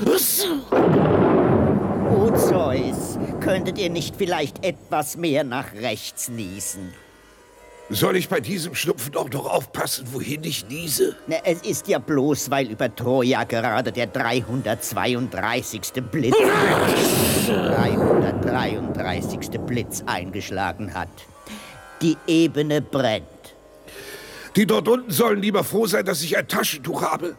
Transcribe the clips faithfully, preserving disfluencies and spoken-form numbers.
O Zeus, könntet ihr nicht vielleicht etwas mehr nach rechts niesen? Soll ich bei diesem Schnupfen auch noch aufpassen, wohin ich niese? Na, es ist ja bloß, weil über Troja gerade der dreihundertzweiunddreißigste Blitz... dreihundertdreiunddreißigste Blitz eingeschlagen hat. Die Ebene brennt. Die dort unten sollen lieber froh sein, dass ich ein Taschentuch habe.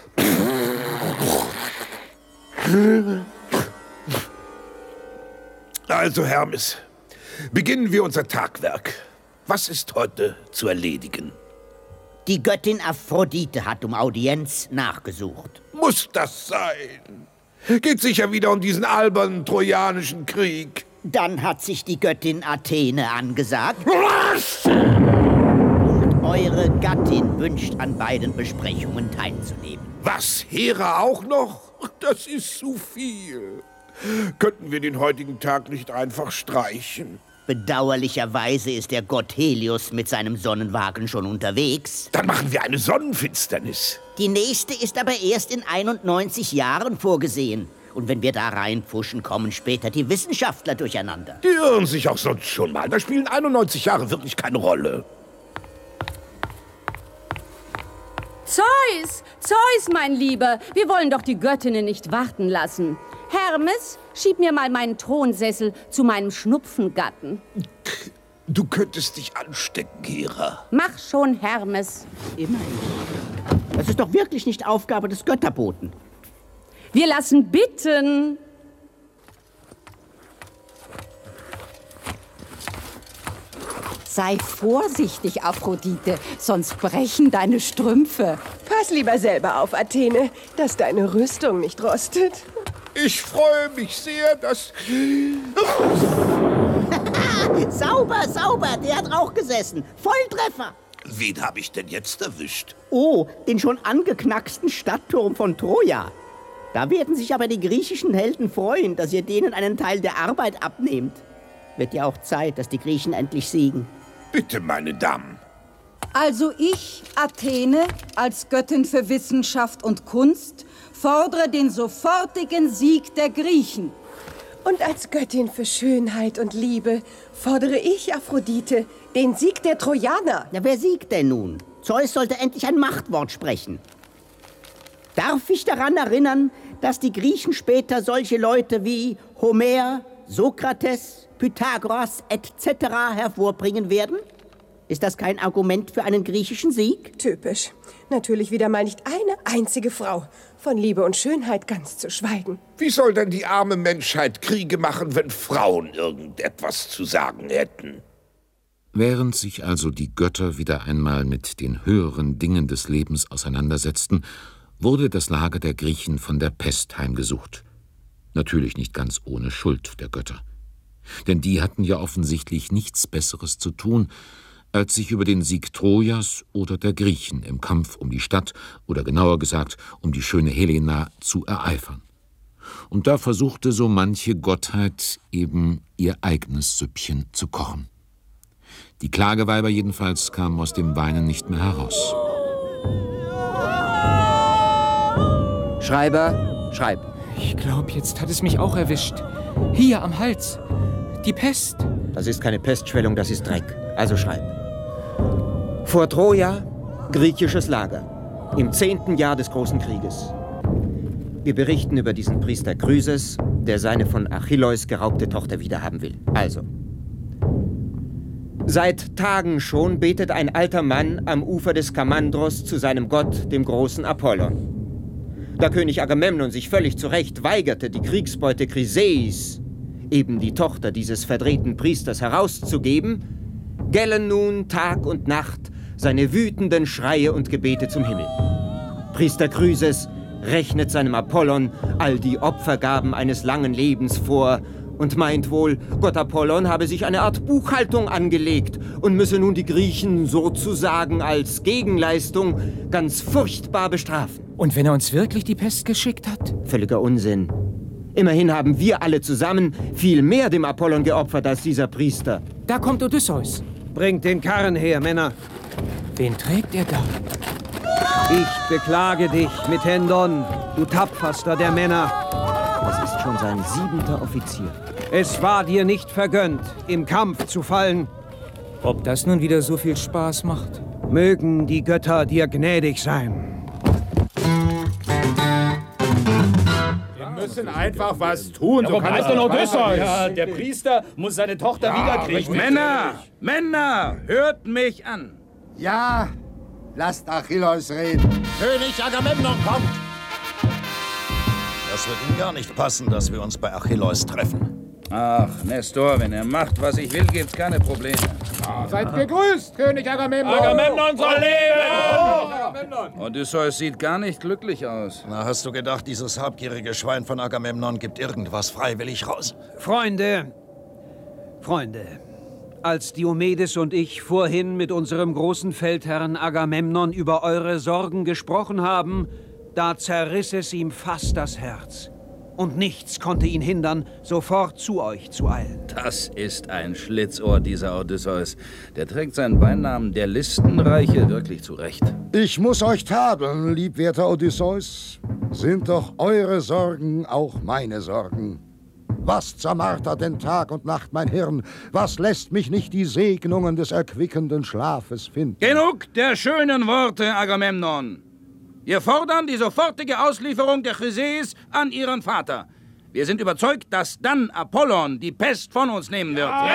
Also, Hermes, beginnen wir unser Tagwerk. Was ist heute zu erledigen? Die Göttin Aphrodite hat um Audienz nachgesucht. Muss das sein? Geht sicher wieder um diesen albernen trojanischen Krieg. Dann hat sich die Göttin Athene angesagt. Was? Und eure Gattin wünscht, an beiden Besprechungen teilzunehmen. Was, Hera auch noch? Das ist zu viel. Könnten wir den heutigen Tag nicht einfach streichen? Bedauerlicherweise ist der Gott Helios mit seinem Sonnenwagen schon unterwegs. Dann machen wir eine Sonnenfinsternis. Die nächste ist aber erst in einundneunzig Jahren vorgesehen. Und wenn wir da reinpfuschen, kommen später die Wissenschaftler durcheinander. Die irren sich auch sonst schon mal. Da spielen einundneunzig Jahre wirklich keine Rolle. Zeus! Zeus, mein Lieber! Wir wollen doch die Göttinnen nicht warten lassen. Hermes, schieb mir mal meinen Thronsessel zu meinem Schnupfengatten. Du könntest dich anstecken, Hera. Mach schon, Hermes. Immerhin. Das ist doch wirklich nicht Aufgabe des Götterboten. Wir lassen bitten. Sei vorsichtig, Aphrodite, sonst brechen deine Strümpfe. Pass lieber selber auf, Athene, dass deine Rüstung nicht rostet. Ich freue mich sehr, dass... Sauber, sauber, der hat auch gesessen. Volltreffer. Wen habe ich denn jetzt erwischt? Oh, den schon angeknacksten Stadtturm von Troja. Da werden sich aber die griechischen Helden freuen, dass ihr denen einen Teil der Arbeit abnehmt. Wird ja auch Zeit, dass die Griechen endlich siegen. Bitte, meine Damen. Also ich, Athene, als Göttin für Wissenschaft und Kunst, fordere den sofortigen Sieg der Griechen. Und als Göttin für Schönheit und Liebe fordere ich, Aphrodite, den Sieg der Trojaner. Ja, wer siegt denn nun? Zeus sollte endlich ein Machtwort sprechen. Darf ich daran erinnern, dass die Griechen später solche Leute wie Homer, Sokrates, Pythagoras et cetera hervorbringen werden? Ist das kein Argument für einen griechischen Sieg? Typisch. Natürlich wieder mal nicht eine einzige Frau. Von Liebe und Schönheit ganz zu schweigen. Wie soll denn die arme Menschheit Kriege machen, wenn Frauen irgendetwas zu sagen hätten? Während sich also die Götter wieder einmal mit den höheren Dingen des Lebens auseinandersetzten, wurde das Lager der Griechen von der Pest heimgesucht. Natürlich nicht ganz ohne Schuld der Götter. Denn die hatten ja offensichtlich nichts Besseres zu tun, als sich über den Sieg Trojas oder der Griechen im Kampf um die Stadt, oder genauer gesagt um die schöne Helena, zu ereifern. Und da versuchte so manche Gottheit eben ihr eigenes Süppchen zu kochen. Die Klageweiber jedenfalls kamen aus dem Weinen nicht mehr heraus. Schreiber, schreib. Ich glaube, jetzt hat es mich auch erwischt. Hier am Hals. Die Pest. Das ist keine Pestschwellung, das ist Dreck. Also schreib. Vor Troja, griechisches Lager. Im zehnten Jahr des großen Krieges. Wir berichten über diesen Priester Chryses, der seine von Achilleus geraubte Tochter wiederhaben will. Also. Seit Tagen schon betet ein alter Mann am Ufer des Skamandros zu seinem Gott, dem großen Apollon. Da König Agamemnon sich völlig zu Recht weigerte, die Kriegsbeute Chryseis, eben die Tochter dieses verdrehten Priesters, herauszugeben, gellen nun Tag und Nacht seine wütenden Schreie und Gebete zum Himmel. Priester Chryses rechnet seinem Apollon all die Opfergaben eines langen Lebens vor und meint wohl, Gott Apollon habe sich eine Art Buchhaltung angelegt und müsse nun die Griechen sozusagen als Gegenleistung ganz furchtbar bestrafen. Und wenn er uns wirklich die Pest geschickt hat? Völliger Unsinn. Immerhin haben wir alle zusammen viel mehr dem Apollon geopfert als dieser Priester. Da kommt Odysseus. Bringt den Karren her, Männer. Wen trägt er da? Ich beklage dich, Mithändon, du tapferster der Männer. Das ist schon sein siebenter Offizier. Es war dir nicht vergönnt, im Kampf zu fallen. Ob das nun wieder so viel Spaß macht? Mögen die Götter dir gnädig sein. Wir müssen einfach was tun. Ja, so wo kann bleibt das denn nicht Odysseus? weitergehen. Ja, der Priester muss seine Tochter Ja, wiederkriegen. richtig. Männer, Männer, hört mich an. Ja, lasst Achilleus reden. König Agamemnon kommt. Das wird ihm gar nicht passen, dass wir uns bei Achilleus treffen. Ach, Nestor, wenn er macht, was ich will, gibt's keine Probleme. Ja, seid gegrüßt, König Agamemnon. Agamemnon soll leben! Oh. Odysseus sieht gar nicht glücklich aus. Na, hast du gedacht, dieses habgierige Schwein von Agamemnon gibt irgendwas freiwillig raus? Freunde, Freunde, als Diomedes und ich vorhin mit unserem großen Feldherrn Agamemnon über eure Sorgen gesprochen haben, da zerriss es ihm fast das Herz. Und nichts konnte ihn hindern, sofort zu euch zu eilen. Das ist ein Schlitzohr, dieser Odysseus. Der trägt seinen Beinamen der Listenreiche wirklich zurecht. Ich muss euch tadeln, liebwerter Odysseus. Sind doch eure Sorgen auch meine Sorgen. Was zermartert denn Tag und Nacht mein Hirn? Was lässt mich nicht die Segnungen des erquickenden Schlafes finden? Genug der schönen Worte, Agamemnon. Wir fordern die sofortige Auslieferung der Chryseis an ihren Vater. Wir sind überzeugt, dass dann Apollon die Pest von uns nehmen wird. Ja,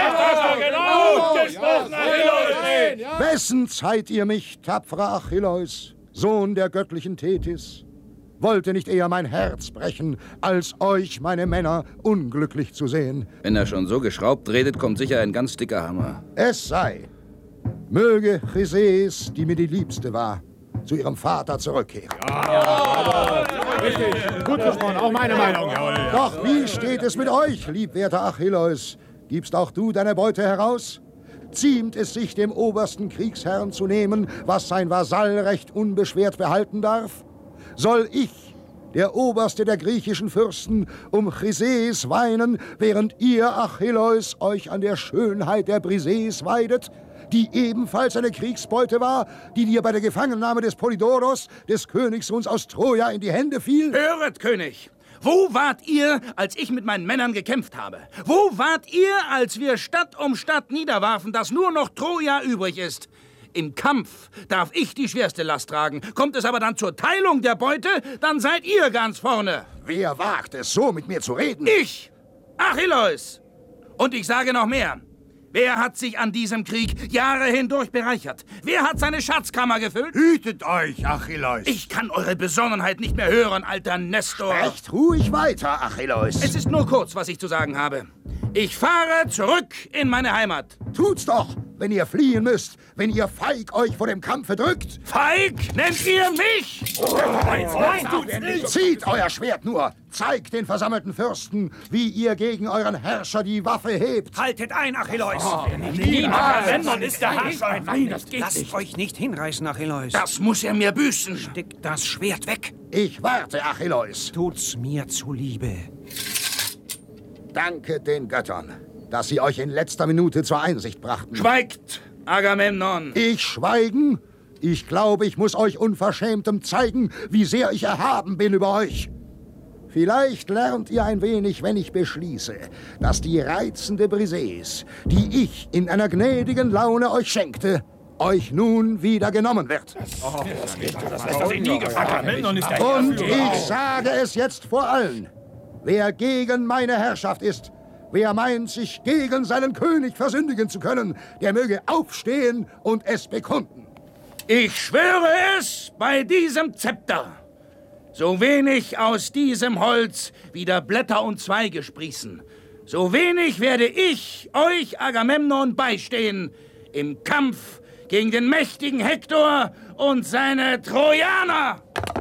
ja, genau gesprochen, Achilleus! Ja. Wessen seid ihr mich, tapferer Achilleus, Sohn der göttlichen Thetis? Wollte nicht eher mein Herz brechen, als euch, meine Männer, unglücklich zu sehen? Wenn er schon so geschraubt redet, kommt sicher ein ganz dicker Hammer. Es sei. Möge Chryseis, die mir die Liebste war, zu ihrem Vater zurückkehren. Ja, ja, richtig. Gut gesprochen, auch meine Meinung. Ja. Doch wie steht es mit euch, liebwerter Achilleus? Gibst auch du deine Beute heraus? Ziemt es sich dem obersten Kriegsherrn zu nehmen, was sein Vasallrecht unbeschwert behalten darf? Soll ich, der oberste der griechischen Fürsten, um Chryseis weinen, während ihr, Achilleus, euch an der Schönheit der Briseis weidet, die ebenfalls eine Kriegsbeute war, die dir bei der Gefangennahme des Polydoros, des Königssohns aus Troja, in die Hände fiel? Höret, König! Wo wart ihr, als ich mit meinen Männern gekämpft habe? Wo wart ihr, als wir Stadt um Stadt niederwarfen, dass nur noch Troja übrig ist? Im Kampf darf ich die schwerste Last tragen. Kommt es aber dann zur Teilung der Beute, dann seid ihr ganz vorne. Wer wagt es, so mit mir zu reden? Ich, Achilleus! Und ich sage noch mehr. Wer hat sich an diesem Krieg Jahre hindurch bereichert? Wer hat seine Schatzkammer gefüllt? Hütet euch, Achilleus! Ich kann eure Besonnenheit nicht mehr hören, alter Nestor. Sprecht ruhig weiter, Achilleus. Es ist nur kurz, was ich zu sagen habe. Ich fahre zurück in meine Heimat. Tut's doch, wenn ihr fliehen müsst, wenn ihr feig euch vor dem Kampfe drückt. Feig? Nennt ihr mich? Oh, nein, nein, nein, zieht euer Schwert nur. Zeigt den versammelten Fürsten, wie ihr gegen euren Herrscher die Waffe hebt. Haltet ein, Achilleus! Oh, Agamemnon ist der Herrscher! Nein, das geht Lasst nicht. euch nicht hinreißen, Achilleus. Das muss er mir büßen. Steckt das Schwert weg. Ich warte, Achilleus. Tut's mir zuliebe. Danke den Göttern, dass sie euch in letzter Minute zur Einsicht brachten. Schweigt, Agamemnon! Ich schweigen? Ich glaube, ich muss euch Unverschämtem zeigen, wie sehr ich erhaben bin über euch. Vielleicht lernt ihr ein wenig, wenn ich beschließe, dass die reizende Briseis, die ich in einer gnädigen Laune euch schenkte, euch nun wieder genommen wird. Oh, das geht, das lässt er sich nie gefallen. Und ich sage es jetzt vor allen. Wer gegen meine Herrschaft ist, wer meint, sich gegen seinen König versündigen zu können, der möge aufstehen und es bekunden. Ich schwöre es bei diesem Zepter. So wenig aus diesem Holz wieder Blätter und Zweige sprießen, so wenig werde ich euch, Agamemnon, beistehen im Kampf gegen den mächtigen Hektor und seine Trojaner.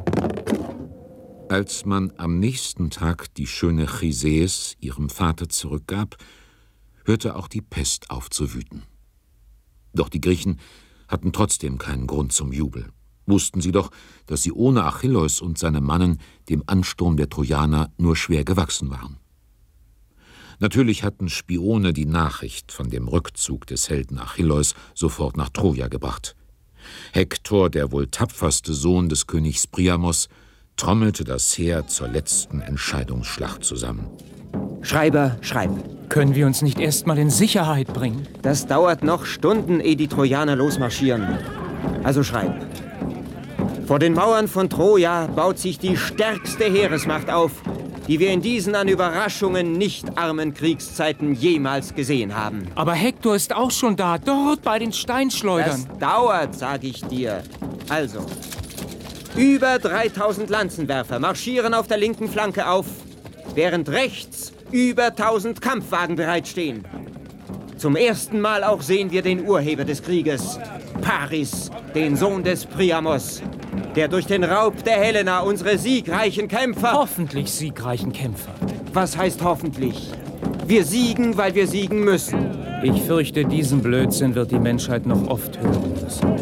Als man am nächsten Tag die schöne Chryseis ihrem Vater zurückgab, hörte auch die Pest auf zu wüten. Doch die Griechen hatten trotzdem keinen Grund zum Jubel. Wussten sie doch, dass sie ohne Achilleus und seine Mannen dem Ansturm der Trojaner nur schwer gewachsen waren. Natürlich hatten Spione die Nachricht von dem Rückzug des Helden Achilleus sofort nach Troja gebracht. Hektor, der wohl tapferste Sohn des Königs Priamos, trommelte das Heer zur letzten Entscheidungsschlacht zusammen. Schreiber, schreib. Können wir uns nicht erst mal in Sicherheit bringen? Das dauert noch Stunden, ehe die Trojaner losmarschieren. Also schreib. Vor den Mauern von Troja baut sich die stärkste Heeresmacht auf, die wir in diesen an Überraschungen nicht armen Kriegszeiten jemals gesehen haben. Aber Hektor ist auch schon da, dort bei den Steinschleudern. Das dauert, sag ich dir. Also, über dreitausend Lanzenwerfer marschieren auf der linken Flanke auf, während rechts über tausend Kampfwagen bereitstehen. Zum ersten Mal auch sehen wir den Urheber des Krieges, Paris, den Sohn des Priamos, der durch den Raub der Helena unsere siegreichen Kämpfer... Hoffentlich siegreichen Kämpfer. Was heißt hoffentlich? Wir siegen, weil wir siegen müssen. Ich fürchte, diesen Blödsinn wird die Menschheit noch oft hören müssen.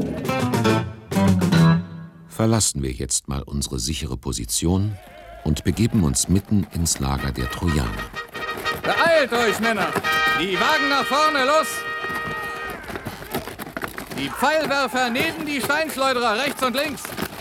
Verlassen wir jetzt mal unsere sichere Position und begeben uns mitten ins Lager der Trojaner. Beeilt euch, Männer! Die Wagen nach vorne, los! Die Pfeilwerfer neben die Steinschleuderer, rechts und links!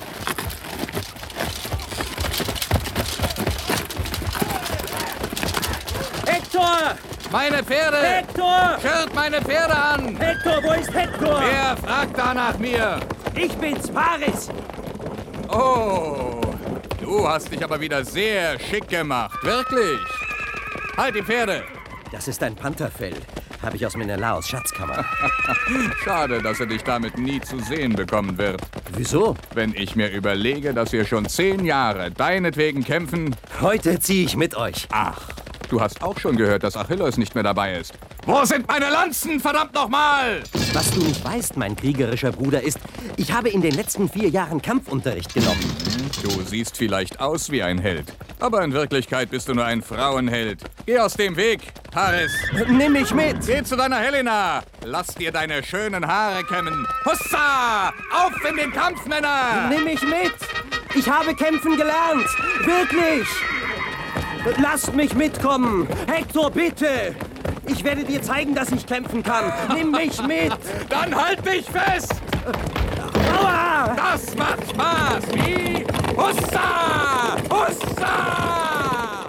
Hektor! Meine Pferde! Hektor! Schirrt meine Pferde an! Hektor, wo ist Hektor? Wer fragt da nach mir? Ich bin's, Paris! Oh, du hast dich aber wieder sehr schick gemacht, wirklich. Halt die Pferde! Das ist ein Pantherfell. Habe ich aus Menelaos Schatzkammer. Schade, dass er dich damit nie zu sehen bekommen wird. Wieso? Wenn ich mir überlege, dass wir schon zehn Jahre deinetwegen kämpfen... Heute ziehe ich mit euch. Ach, du hast auch schon gehört, dass Achilleus nicht mehr dabei ist. Wo sind meine Lanzen, verdammt nochmal? Was du nicht weißt, mein kriegerischer Bruder, ist, ich habe in den letzten vier Jahren Kampfunterricht genommen. Du siehst vielleicht aus wie ein Held, aber in Wirklichkeit bist du nur ein Frauenheld. Geh aus dem Weg, Paris. Nimm mich mit. Geh zu deiner Helena. Lass dir deine schönen Haare kämmen. Hussa! Auf in den Kampf, Männer! Nimm mich mit. Ich habe kämpfen gelernt. Wirklich. Lasst mich mitkommen. Hektor, bitte. Ich werde dir zeigen, dass ich kämpfen kann. Nimm mich mit. Dann halt mich fest. Aua! Das macht Spaß. Wie? Hussa! Hussa!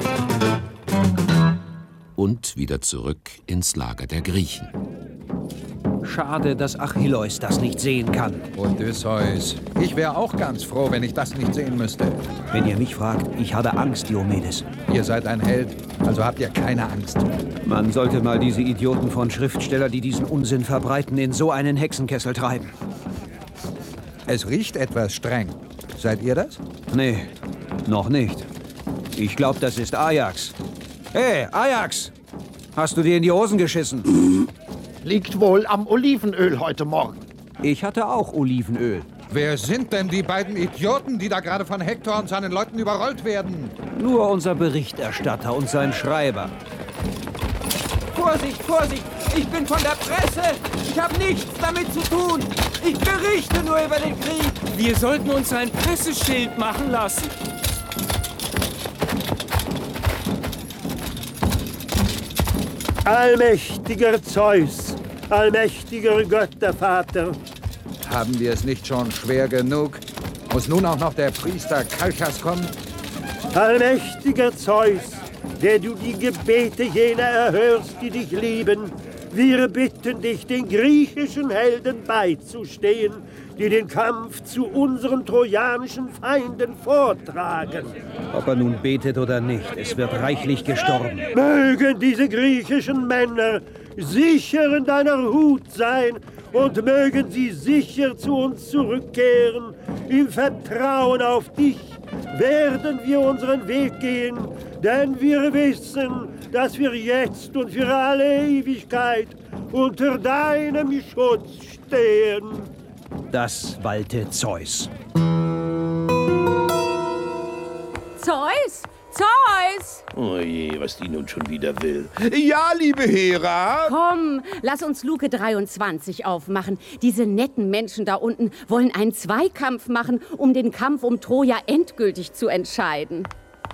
Und wieder zurück ins Lager der Griechen. Schade, dass Achilleus das nicht sehen kann. Odysseus, ich wäre auch ganz froh, wenn ich das nicht sehen müsste. Wenn ihr mich fragt, ich habe Angst, Diomedes. Ihr seid ein Held, also habt ihr keine Angst. Man sollte mal diese Idioten von Schriftsteller, die diesen Unsinn verbreiten, in so einen Hexenkessel treiben. Es riecht etwas streng. Seid ihr das? Nee, noch nicht. Ich glaube, das ist Ajax. Hey, Ajax! Hast du dir in die Hosen geschissen? Liegt wohl am Olivenöl heute Morgen. Ich hatte auch Olivenöl. Wer sind denn die beiden Idioten, die da gerade von Hektor und seinen Leuten überrollt werden? Nur unser Berichterstatter und sein Schreiber. Vorsicht, Vorsicht! Ich bin von der Presse! Ich habe nichts damit zu tun! Ich berichte nur über den Krieg! Wir sollten uns ein Presseschild machen lassen. Allmächtiger Zeus, allmächtiger Göttervater. Haben wir es nicht schon schwer genug? Muss nun auch noch der Priester Kalchas kommen? Allmächtiger Zeus, der du die Gebete jener erhörst, die dich lieben, wir bitten dich, den griechischen Helden beizustehen, die den Kampf zu unseren trojanischen Feinden vortragen. Ob er nun betet oder nicht, es wird reichlich gestorben. Mögen diese griechischen Männer sicher in deiner Hut sein und mögen sie sicher zu uns zurückkehren. Im Vertrauen auf dich werden wir unseren Weg gehen, denn wir wissen, dass wir jetzt und für alle Ewigkeit unter deinem Schutz stehen. Das walte Zeus. Zeus? Zeus! Oh je, was die nun schon wieder will. Ja, liebe Hera! Komm, lass uns Luke dreiundzwanzig aufmachen. Diese netten Menschen da unten wollen einen Zweikampf machen, um den Kampf um Troja endgültig zu entscheiden.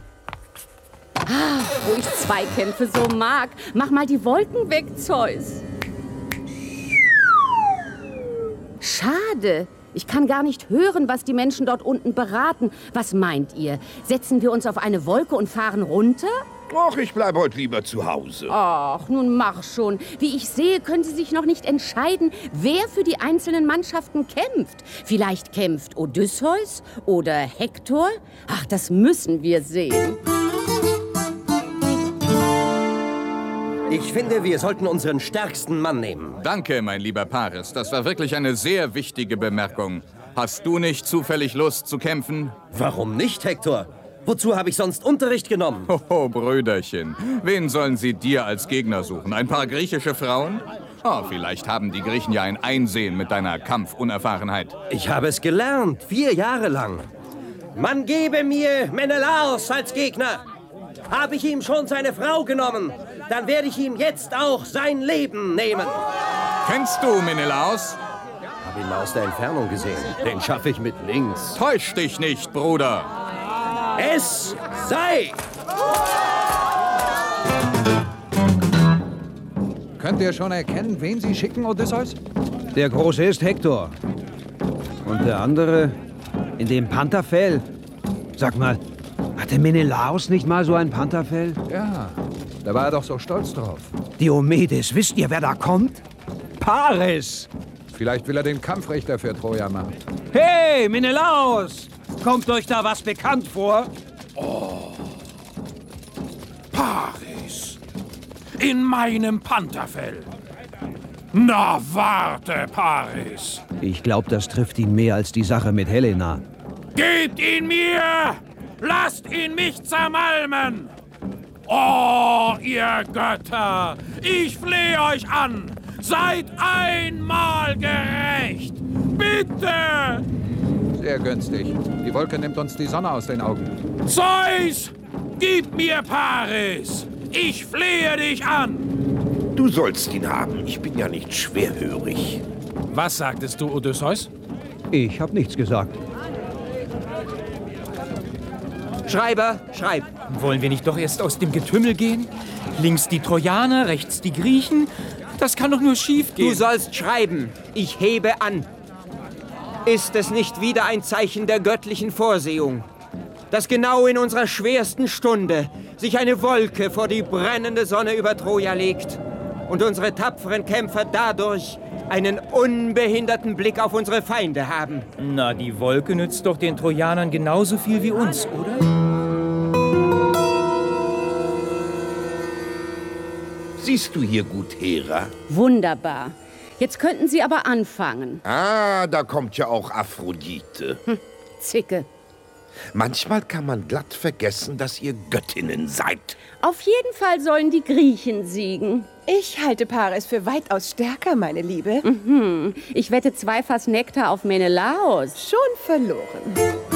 Ah, wo ich Zweikämpfe so mag. Mach mal die Wolken weg, Zeus. Schade. Ich kann gar nicht hören, was die Menschen dort unten beraten. Was meint ihr? Setzen wir uns auf eine Wolke und fahren runter? Ach, ich bleibe heute lieber zu Hause. Ach, nun mach schon. Wie ich sehe, können Sie sich noch nicht entscheiden, wer für die einzelnen Mannschaften kämpft. Vielleicht kämpft Odysseus oder Hektor? Ach, das müssen wir sehen. Ich finde, wir sollten unseren stärksten Mann nehmen. Danke, mein lieber Paris. Das war wirklich eine sehr wichtige Bemerkung. Hast du nicht zufällig Lust zu kämpfen? Warum nicht, Hektor? Wozu habe ich sonst Unterricht genommen? Hoho, Brüderchen. Wen sollen sie dir als Gegner suchen? Ein paar griechische Frauen? Oh, vielleicht haben die Griechen ja ein Einsehen mit deiner Kampfunerfahrenheit. Ich habe es gelernt, vier Jahre lang. Man gebe mir Menelaos als Gegner. Habe ich ihm schon seine Frau genommen, dann werde ich ihm jetzt auch sein Leben nehmen. Kennst du Menelaos? Habe ihn mal aus der Entfernung gesehen. Den schaffe ich mit links. Täusch dich nicht, Bruder. Es sei! Könnt ihr schon erkennen, wen Sie schicken, Odysseus? Der Große ist Hektor. Und der andere in dem Pantherfell. Sag mal, hatte Menelaos nicht mal so ein Pantherfell? Ja, da war er doch so stolz drauf. Diomedes, wisst ihr, wer da kommt? Paris! Vielleicht will er den Kampfrichter für Troja machen. Hey, Menelaos! Kommt euch da was bekannt vor? Oh. Paris. In meinem Pantherfell. Na, warte, Paris. Ich glaube, das trifft ihn mehr als die Sache mit Helena. Gebt ihn mir! Lasst ihn mich zermalmen! Oh, ihr Götter! Ich flehe euch an! Seid einmal gerecht! Bitte! Sehr günstig. Die Wolke nimmt uns die Sonne aus den Augen. Zeus! Gib mir Paris! Ich flehe dich an! Du sollst ihn haben. Ich bin ja nicht schwerhörig. Was sagtest du, Odysseus? Ich habe nichts gesagt. Schreiber, schreib. Wollen wir nicht doch erst aus dem Getümmel gehen? Links die Trojaner, rechts die Griechen. Das kann doch nur schief gehen. Du sollst schreiben. Ich hebe an. Ist es nicht wieder ein Zeichen der göttlichen Vorsehung, dass genau in unserer schwersten Stunde sich eine Wolke vor die brennende Sonne über Troja legt und unsere tapferen Kämpfer dadurch einen unbehinderten Blick auf unsere Feinde haben? Na, die Wolke nützt doch den Trojanern genauso viel wie uns, oder? Siehst du hier gut, Hera? Wunderbar. Jetzt könnten Sie aber anfangen. Ah, da kommt ja auch Aphrodite. Hm, Zicke. Manchmal kann man glatt vergessen, dass ihr Göttinnen seid. Auf jeden Fall sollen die Griechen siegen. Ich halte Paris für weitaus stärker, meine Liebe. Mhm. Ich wette zwei Fass Nektar auf Menelaos. Schon verloren.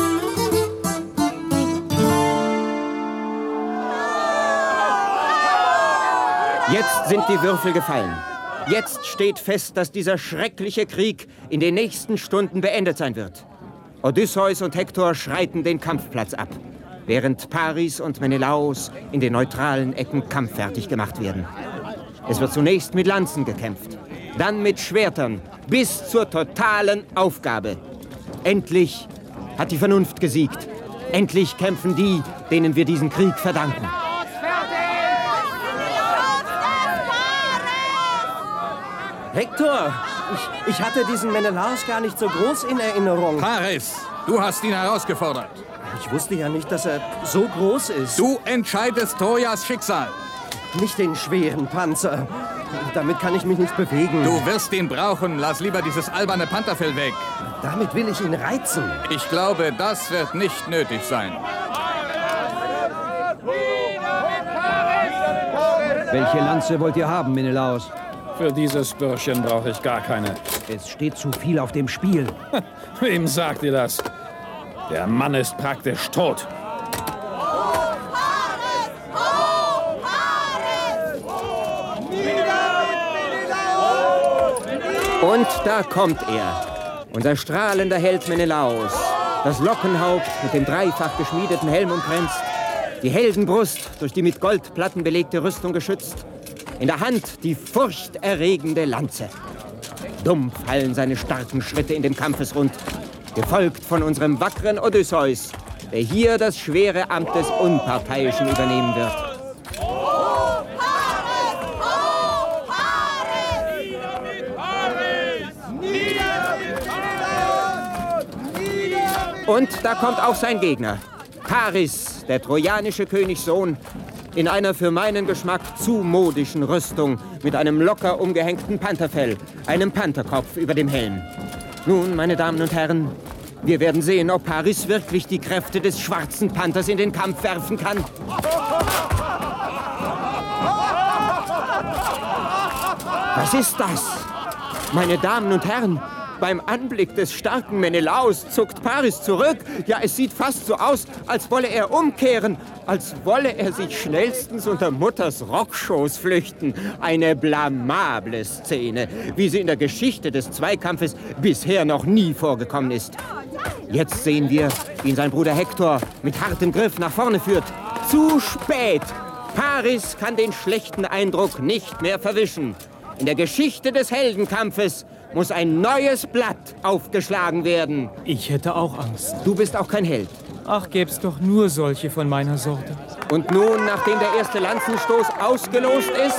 Jetzt sind die Würfel gefallen. Jetzt steht fest, dass dieser schreckliche Krieg in den nächsten Stunden beendet sein wird. Odysseus und Hektor schreiten den Kampfplatz ab, während Paris und Menelaos in den neutralen Ecken kampffertig gemacht werden. Es wird zunächst mit Lanzen gekämpft, dann mit Schwertern, bis zur totalen Aufgabe. Endlich hat die Vernunft gesiegt. Endlich kämpfen die, denen wir diesen Krieg verdanken. Hektor, ich, ich hatte diesen Menelaos gar nicht so groß in Erinnerung. Paris, du hast ihn herausgefordert. Ich wusste ja nicht, dass er so groß ist. Du entscheidest Trojas Schicksal. Nicht den schweren Panzer. Damit kann ich mich nicht bewegen. Du wirst ihn brauchen. Lass lieber dieses alberne Pantherfell weg. Damit will ich ihn reizen. Ich glaube, das wird nicht nötig sein. Welche Lanze wollt ihr haben, Menelaos? Für dieses Bürschchen brauche ich gar keine. Es steht zu viel auf dem Spiel. Wem sagt ihr das? Der Mann ist praktisch tot. Und da kommt er, unser strahlender Held Menelaos. Das Lockenhaupt mit dem dreifach geschmiedeten Helm umkränzt, die Heldenbrust durch die mit Goldplatten belegte Rüstung geschützt, in der Hand die furchterregende Lanze. Dumpf hallen seine starken Schritte in den Kampfesrund, gefolgt von unserem wackeren Odysseus, der hier das schwere Amt des Unparteiischen übernehmen wird. Und da kommt auch sein Gegner, Paris, der trojanische Königssohn, in einer für meinen Geschmack zu modischen Rüstung mit einem locker umgehängten Pantherfell, einem Pantherkopf über dem Helm. Nun, meine Damen und Herren, wir werden sehen, ob Paris wirklich die Kräfte des schwarzen Panthers in den Kampf werfen kann. Was ist das? Meine Damen und Herren, beim Anblick des starken Menelaos zuckt Paris zurück. Ja, es sieht fast so aus, als wolle er umkehren, als wolle er sich schnellstens unter Mutters Rockschoß flüchten. Eine blamable Szene, wie sie in der Geschichte des Zweikampfes bisher noch nie vorgekommen ist. Jetzt sehen wir, wie ihn sein Bruder Hektor mit hartem Griff nach vorne führt. Zu spät! Paris kann den schlechten Eindruck nicht mehr verwischen. In der Geschichte des Heldenkampfes muss ein neues Blatt aufgeschlagen werden. Ich hätte auch Angst. Du bist auch kein Held. Ach, gäb's doch nur solche von meiner Sorte. Und nun, nachdem der erste Lanzenstoß ausgelost ist...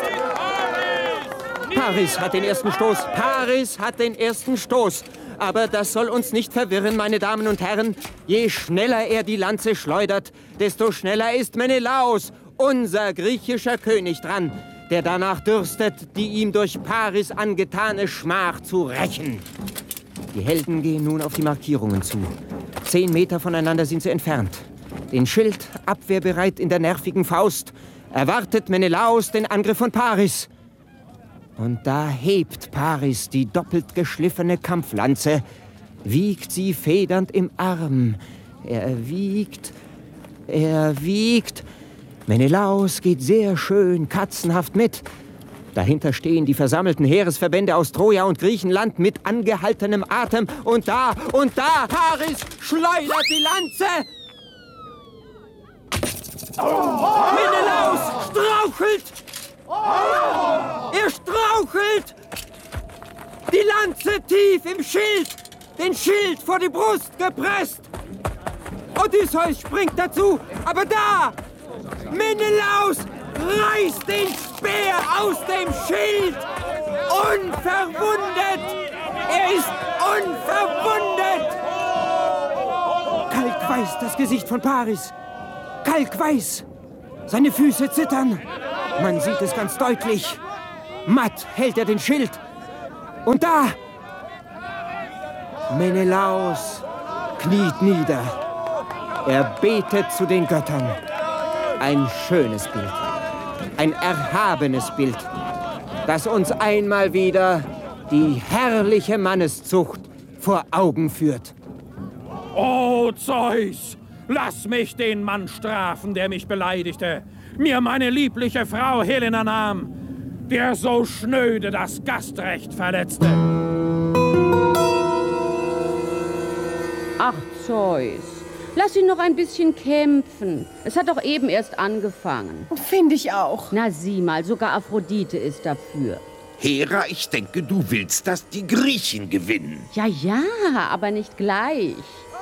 Paris hat den ersten Stoß. Paris hat den ersten Stoß. Aber das soll uns nicht verwirren, meine Damen und Herren. Je schneller er die Lanze schleudert, desto schneller ist Menelaos, unser griechischer König, dran, der danach dürstet, die ihm durch Paris angetane Schmach zu rächen. Die Helden gehen nun auf die Markierungen zu. Zehn Meter voneinander sind sie entfernt. Den Schild, abwehrbereit in der nervigen Faust, erwartet Menelaos den Angriff von Paris. Und da hebt Paris die doppelt geschliffene Kampflanze, wiegt sie federnd im Arm. Er wiegt, er wiegt... Menelaos geht sehr schön katzenhaft mit. Dahinter stehen die versammelten Heeresverbände aus Troja und Griechenland mit angehaltenem Atem. Und da, und da, Paris schleudert die Lanze! Oh. Menelaos strauchelt! Oh. Er strauchelt! Die Lanze tief im Schild! Den Schild vor die Brust gepresst! Odysseus springt dazu, aber da! Menelaos reißt den Speer aus dem Schild! Unverwundet! Er ist unverwundet! Kalkweiß das Gesicht von Paris. Kalkweiß. Seine Füße zittern. Man sieht es ganz deutlich. Matt hält er den Schild. Und da... Menelaos kniet nieder. Er betet zu den Göttern. Ein schönes Bild, ein erhabenes Bild, das uns einmal wieder die herrliche Manneszucht vor Augen führt. O Zeus, lass mich den Mann strafen, der mich beleidigte, mir meine liebliche Frau Helena nahm, der so schnöde das Gastrecht verletzte. Ach, Zeus. Lass ihn noch ein bisschen kämpfen. Es hat doch eben erst angefangen. Finde ich auch. Na sieh mal, sogar Aphrodite ist dafür. Hera, ich denke, du willst, dass die Griechen gewinnen. Ja, ja, aber nicht gleich.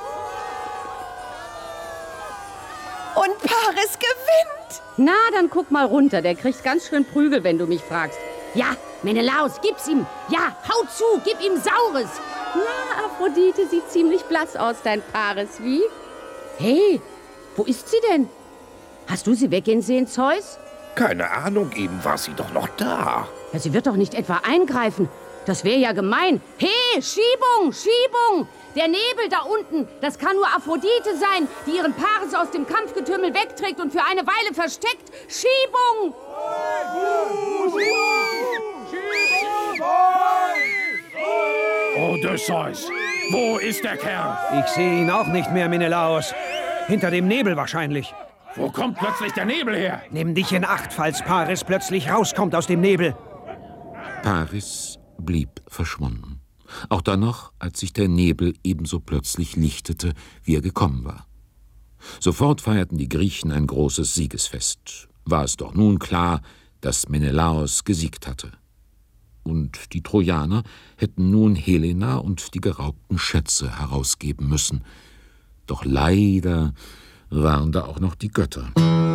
Und Paris gewinnt. Na, dann guck mal runter. Der kriegt ganz schön Prügel, wenn du mich fragst. Ja, Menelaos, gib's ihm. Ja, hau zu, gib ihm Saures. Na, Aphrodite sieht ziemlich blass aus, dein Paris, wie? Hey, wo ist sie denn? Hast du sie weggehen sehen, Zeus? Keine Ahnung, eben war sie doch noch da. Ja, sie wird doch nicht etwa eingreifen. Das wäre ja gemein. Hey, Schiebung, Schiebung! Der Nebel da unten, das kann nur Aphrodite sein, die ihren Paris aus dem Kampfgetümmel wegträgt und für eine Weile versteckt. Schiebung! Odysseus, wo ist der Kerl? Ich sehe ihn auch nicht mehr, Menelaos. Hinter dem Nebel wahrscheinlich. Wo kommt plötzlich der Nebel her? Nimm dich in Acht, falls Paris plötzlich rauskommt aus dem Nebel. Paris blieb verschwunden. Auch dann noch, als sich der Nebel ebenso plötzlich lichtete, wie er gekommen war. Sofort feierten die Griechen ein großes Siegesfest. War es doch nun klar, dass Menelaos gesiegt hatte. und die Trojaner hätten nun Helena und die geraubten Schätze herausgeben müssen. Doch leider waren da auch noch die Götter.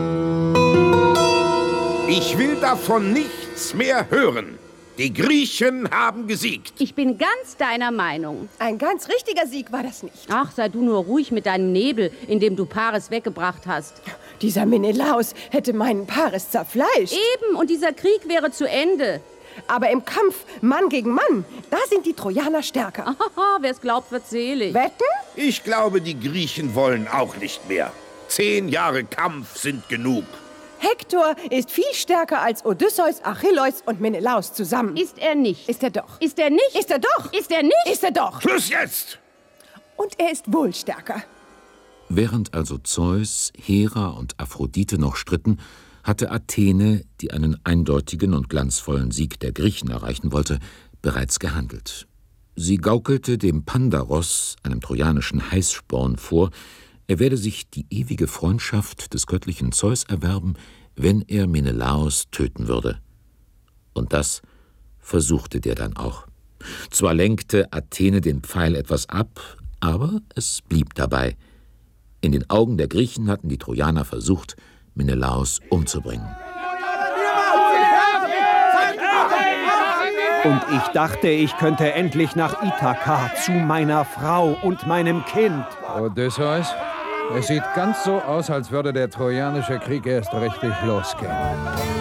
Ich will davon nichts mehr hören. Die Griechen haben gesiegt. Ich bin ganz deiner Meinung. Ein ganz richtiger Sieg war das nicht. Ach, sei du nur ruhig mit deinem Nebel, in dem du Paris weggebracht hast. Dieser Menelaos hätte meinen Paris zerfleischt. Eben, und dieser Krieg wäre zu Ende. Aber im Kampf Mann gegen Mann, da sind die Trojaner stärker. Haha, wer es glaubt, wird selig. Wetten? Ich glaube, die Griechen wollen auch nicht mehr. Zehn Jahre Kampf sind genug. Hektor ist viel stärker als Odysseus, Achilleus und Menelaos zusammen. Ist er nicht. Ist er doch. Ist er nicht. Ist er doch. Ist er nicht. Ist er doch. Schluss jetzt! Und er ist wohl stärker. Während also Zeus, Hera und Aphrodite noch stritten, hatte Athene, die einen eindeutigen und glanzvollen Sieg der Griechen erreichen wollte, bereits gehandelt. Sie gaukelte dem Pandaros, einem trojanischen Heißsporn, vor, er werde sich die ewige Freundschaft des göttlichen Zeus erwerben, wenn er Menelaos töten würde. Und das versuchte der dann auch. Zwar lenkte Athene den Pfeil etwas ab, aber es blieb dabei. In den Augen der Griechen hatten die Trojaner versucht, Menelaos umzubringen. Und ich dachte, ich könnte endlich nach Ithaka zu meiner Frau und meinem Kind. Odysseus, es sieht ganz so aus, als würde der Trojanische Krieg erst richtig losgehen.